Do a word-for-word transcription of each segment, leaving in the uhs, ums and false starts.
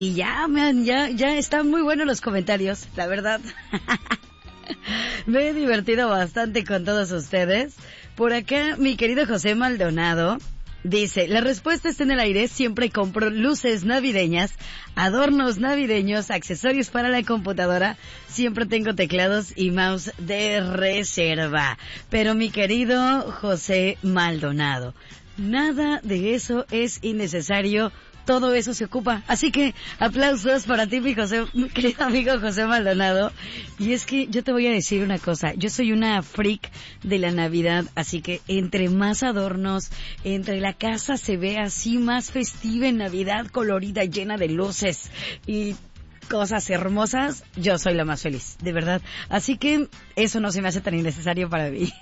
Y ya, man, ya, ya están muy buenos los comentarios, la verdad. Me he divertido bastante con todos ustedes. Por acá, mi querido José Maldonado dice, la respuesta está en el aire, siempre compro luces navideñas, adornos navideños, accesorios para la computadora, siempre tengo teclados y mouse de reserva. Pero mi querido José Maldonado, nada de eso es innecesario. Todo eso se ocupa. Así que aplausos para ti, mi, José, mi querido amigo José Maldonado. Y es que yo te voy a decir una cosa. Yo soy una freak de la Navidad, así que entre más adornos, entre la casa se ve así más festiva en Navidad, colorida, llena de luces y cosas hermosas, yo soy la más feliz, de verdad. Así que eso no se me hace tan innecesario para mí.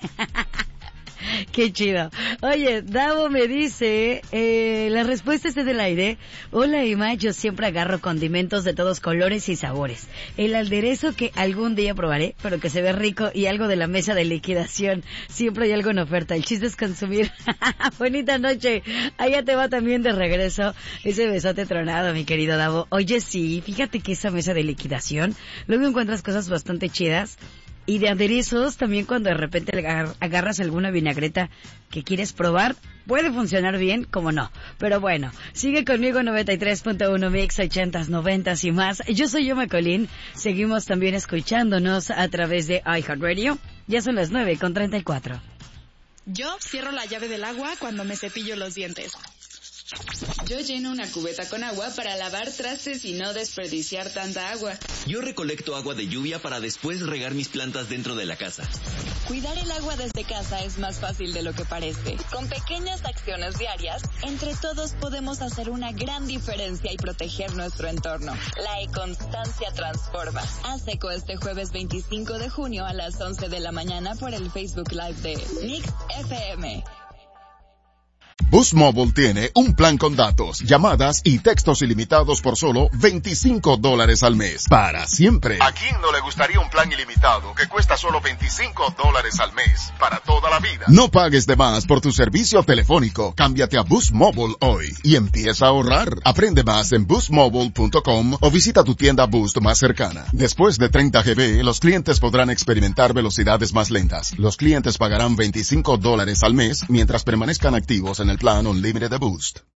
Qué chido. Oye, Davo me dice, eh, la respuesta está del aire. Hola, Emma, yo siempre agarro condimentos de todos colores y sabores. El aderezo que algún día probaré, pero que se ve rico, y algo de la mesa de liquidación. Siempre hay algo en oferta. El chiste es consumir. Bonita noche. Allá te va también de regreso ese besote tronado, mi querido Davo. Oye, sí, fíjate que esa mesa de liquidación, luego encuentras cosas bastante chidas. Y de aderezos, también cuando de repente agarras alguna vinagreta que quieres probar, puede funcionar bien, como no. Pero bueno, sigue conmigo noventa y tres punto uno Mix, ochentas, noventas y más. Yo soy Yoma Colín. Seguimos también escuchándonos a través de iHeartRadio. Ya son las nueve con treinta y cuatro. Yo cierro la llave del agua cuando me cepillo los dientes. Yo lleno una cubeta con agua para lavar trastes y no desperdiciar tanta agua. Yo recolecto agua de lluvia para después regar mis plantas dentro de la casa. Cuidar el agua desde casa es más fácil de lo que parece. Con pequeñas acciones diarias, entre todos podemos hacer una gran diferencia y proteger nuestro entorno. La e-constancia transforma. Haz eco este jueves veinticinco de junio a las once de la mañana por el Facebook Live de Mix F M. Boost Mobile tiene un plan con datos, llamadas y textos ilimitados por solo veinticinco dólares al mes. Para siempre. ¿A quién no le gustaría un plan ilimitado que cuesta solo veinticinco dólares al mes? Para toda la vida. No pagues de más por tu servicio telefónico. Cámbiate a Boost Mobile hoy y empieza a ahorrar. Aprende más en boost mobile punto com o visita tu tienda Boost más cercana. Después de treinta gigabytes, los clientes podrán experimentar velocidades más lentas. Los clientes pagarán veinticinco dólares al mes mientras permanezcan activos en el plan Unlimited de Boost.